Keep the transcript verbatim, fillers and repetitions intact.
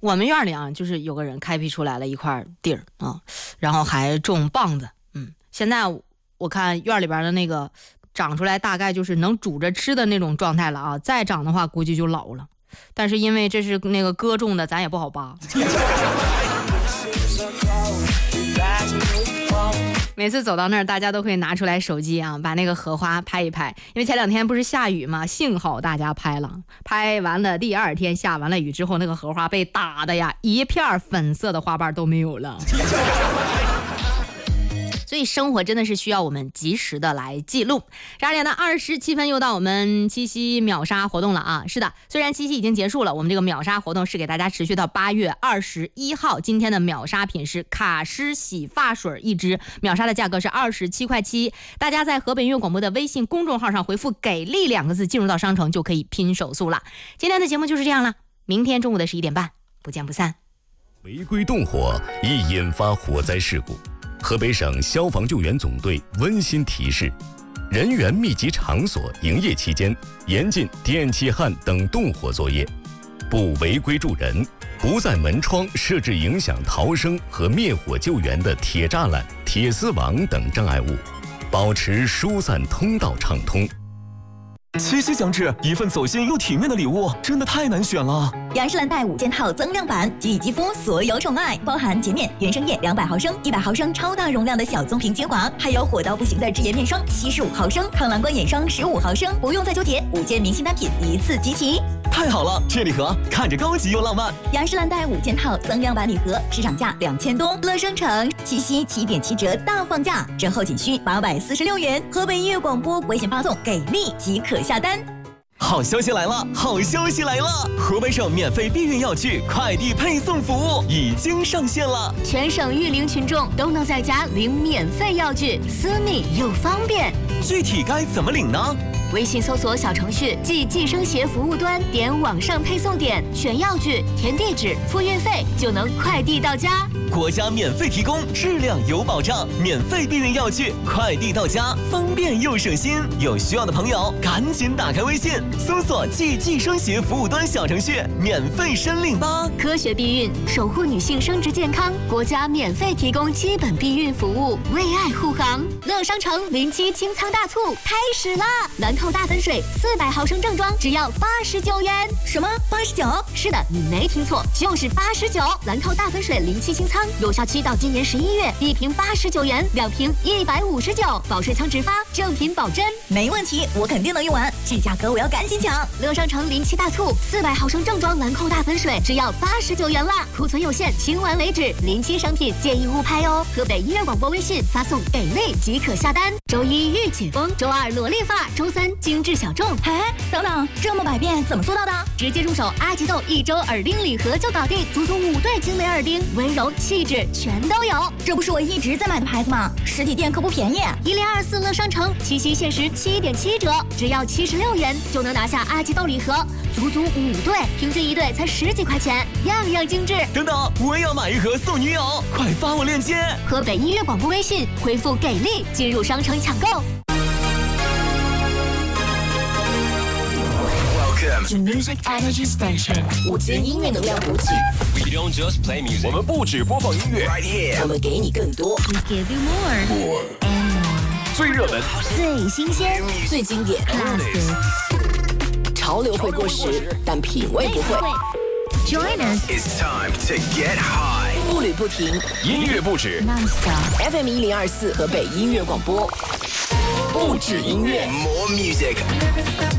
我们院里啊，就是有个人开辟出来了一块地儿啊，然后还种棒子。嗯，现在我看院里边的那个长出来，大概就是能煮着吃的那种状态了啊。再长的话，估计就老了。但是因为这是那个哥种的，咱也不好扒。每次走到那儿，大家都可以拿出来手机啊，把那个荷花拍一拍。因为前两天不是下雨吗？幸好大家拍了，拍完了第二天下完了雨之后，那个荷花被打的呀，一片粉色的花瓣都没有了。所以生活真的是需要我们及时的来记录。十二点的二十七分又到我们七夕秒杀活动了啊！是的，虽然七夕已经结束了，我们这个秒杀活动是给大家持续到八月二十一号。今天的秒杀品是卡诗洗发水一支，秒杀的价格是二十七块七。大家在河北音乐广播的微信公众号上回复“给力”两个字，进入到商城就可以拼手速了。今天的节目就是这样了，明天中午的十一点半不见不散。 违规动火易引发火灾事故。河北省消防救援总队温馨提示：人员密集场所营业期间，严禁电气焊等动火作业，不违规助人，不在门窗设置影响逃生和灭火救援的铁栅栏、铁丝网等障碍物，保持疏散通道畅通。 七夕将至，一份走心又体面的礼物真的太难选了。 雅诗兰黛五件套增量版，给予肌肤所有宠爱，包含洁面、原生液两百毫升、一百毫升超大容量的小棕瓶精华，还有火到不行的脂液面霜七十五毫升、抗蓝光眼霜十五毫升，不用再纠结，五件明星单品一次集齐。 太好了，这礼盒看着高级又浪漫。 雅诗兰黛五件套增量版礼盒，市场价两千多，乐商城七夕七点七折大放价，折后仅需八百四十六元。河北音乐广播微信发送给力即可下单。 好消息来了！好消息来了！河北省免费避孕药具快递配送服务已经上线了， 全省育龄群众都能在家领免费药具，私密又方便。 具体该怎么领呢？ 微信搜索小程序即计生协服务端，点网上配送点，选药具，填地址，付运费，就能快递到家。 国家免费提供，质量有保障，免费避孕药具快递到家，方便又省心。有需要的朋友赶紧打开微信，搜索即计生协服务端小程序，免费申领吧。 科学避孕，守护女性生殖健康，国家免费提供基本避孕服务，为爱护航。乐商城零七清仓大促开始啦！兰蔻大粉水四百毫升正装只要八十九元。 什么八十九？ 是的，你没听错，就是八十九。兰蔻大粉水零七清仓，有效期到今年十一月，一瓶八十九元，两瓶一百五十九，保水仓直发，正品保真， 没问题，我肯定能用完。这价格我要赶紧抢！ 乐商城零七大促，四百毫升正装兰蔻大粉水只要八十九元啦，库存有限，清完为止。零七商品建议勿拍哦。河北音乐广播微信发送给力即可下单。周一御姐风，周二萝莉发，周三精致小众。 哎，等等，这么百变怎么做到的？ 直接入手阿吉豆一周耳钉礼盒就搞定，足足五对精美耳钉，温柔气质全都有。 这不是我一直在买的牌子吗？实体店可不便宜。 一零二四乐商城七夕限时七点七折，只要七十六元就能拿下阿吉豆礼盒，足足五对，平均一对才十几块钱，样样精致。 等等，我也要买一盒送女友，快发我链接。 河北音乐广播微信回复给力进入商城抢购。 To Music Energy Station， 午间音乐能量补给。 We don't just play music， 我们不只播放音乐 ，right here， 我们给你更多。 We give you more more and more。 最热门、 最新鲜、 最经典。 Classic。 潮流会过时，但品味不会。 Join us。 It's time to get high， 步履不停， 音乐不止 ，Non-stop。 F M 一零二四河北音乐广播，不止音乐 ，More music。